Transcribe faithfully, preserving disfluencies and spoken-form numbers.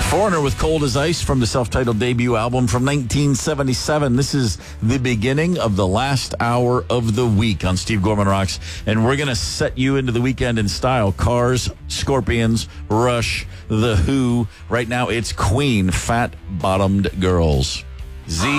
Foreigner with Cold as Ice from the self-titled debut album from nineteen seventy-seven. This is the beginning of the last hour of the week on Steve Gorman Rocks, and we're going to set you into the weekend in style. Cars, Scorpions, Rush, The Who. Right now it's Queen, Fat Bottomed Girls. Z.